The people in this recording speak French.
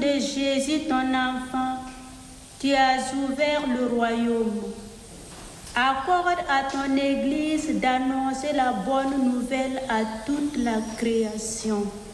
de Jésus, ton enfant, tu as ouvert le royaume. Accorde à ton Église d'annoncer la bonne nouvelle à toute la création.